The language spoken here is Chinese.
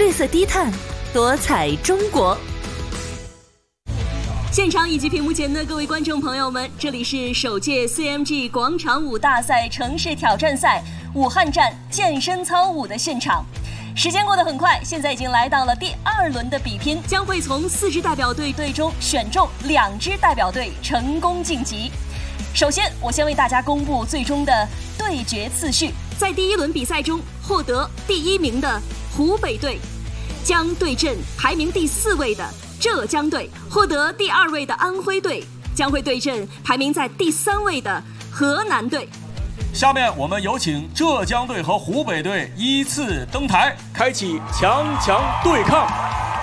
绿色低碳，多彩中国。 现场以及屏幕前的各位观众朋友们，这里是首届 CMG 广场舞大赛城市挑战赛武汉站健身操舞的现场。时间过得很快，现在已经来到了第2轮的比拼，将会从4支代表队中选中2支代表队成功晋级。首先，我先为大家公布最终的对决次序。在第1轮比赛中，获得第1名的湖北队将对阵排名第4位的浙江队，获得第2位的安徽队将会对阵排名在第3位的河南队。 下面我们有请浙江队和湖北队依次登台，开启强强对抗。